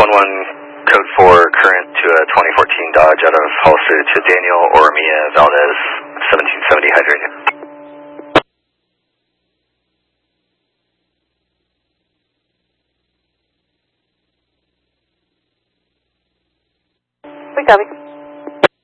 code 4, current to a 2014 Dodge out of Hollister to Daniel or Mia Valdez, 1770 hydrate. We copy.